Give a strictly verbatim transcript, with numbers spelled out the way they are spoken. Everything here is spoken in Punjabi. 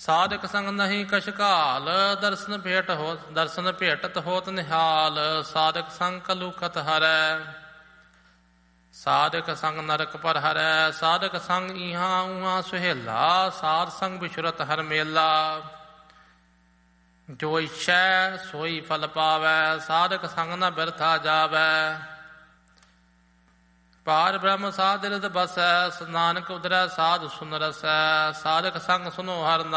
ਸਾਧਕ ਸੰਗ ਨਹੀਂ ਕਛ ਘਾਲ, ਦਰਸ਼ਨ ਭੇਟ ਹੋ ਦਰਸ਼ਨ ਭੇਟਤ ਹੋਤ ਨਿਹਾਲ। ਸਾਧਕ ਸੰਗ ਕਲੂਖਤ ਹਰੈ, ਸਾਧਕ ਸੰਗ ਨਰਕ ਪਰ ਹਰੈ। ਸਾਧਕ ਸੰਗ ਇਹਾਂ ਉਹਾਂ ਸੁਹੇਲਾ, ਸਾਧ ਸੰਗ ਬਿਛੁਰਤ ਹਰ ਮੇਲਾ। ਜੋ ਇੱਛੈ ਸੋਈ ਫਲ ਪਾਵੈ, ਸਾਧਕ ਸੰਗ ਨ ਬਿਰਥਾ ਜਾਵੈ। ਪਾਰ ਬ੍ਰਹਮ ਸਾਧ ਰਿਦ ਬਸੈ, ਨਾਨਕ ਉਦਰੈ ਸਾਧ ਸੁਨ ਰਸੈ। ਸਾਧਕ ਸੰਗ ਸੁਨੋ ਹਰ